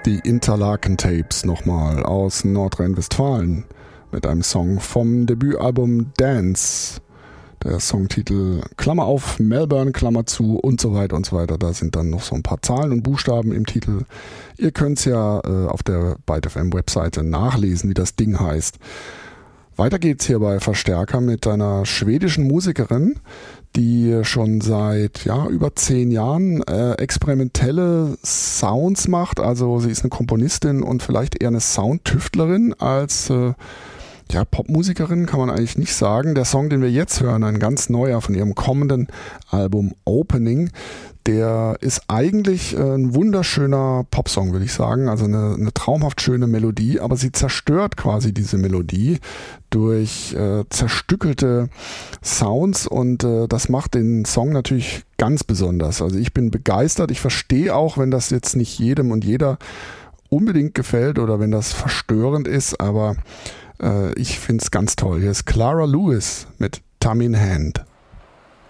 Die Interlaken Tapes nochmal aus Nordrhein-Westfalen mit einem Song vom Debütalbum Dance. Der Songtitel Klammer auf, Melbourne, Klammer zu und so weiter und so weiter. Da sind dann noch so ein paar Zahlen und Buchstaben im Titel. Ihr könnt es ja auf der Byte FM Webseite nachlesen, wie das Ding heißt. Weiter geht's hier bei Verstärker mit einer schwedischen Musikerin, die schon seit über 10 Jahren experimentelle Sounds macht. Also sie ist eine Komponistin und vielleicht eher eine Soundtüftlerin als Popmusikerin, kann man eigentlich nicht sagen. Der Song, den wir jetzt hören, ein ganz neuer von ihrem kommenden Album Opening, der ist eigentlich ein wunderschöner Popsong, würde ich sagen. Also eine traumhaft schöne Melodie, aber sie zerstört quasi diese Melodie durch zerstückelte Sounds und das macht den Song natürlich ganz besonders. Also ich bin begeistert. Ich verstehe auch, wenn das jetzt nicht jedem und jeder unbedingt gefällt oder wenn das verstörend ist, aber ich finde es ganz toll. Hier ist Clara Lewis mit Thumb in Hand.